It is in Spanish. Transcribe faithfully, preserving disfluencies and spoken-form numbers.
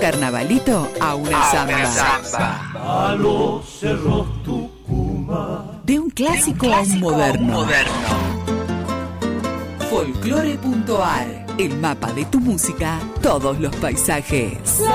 carnavalito a una samba. A los cerros Tucumán. De un clásico, De un clásico a un moderno. moderno. Folclore punto ar, el mapa de tu música, todos los paisajes.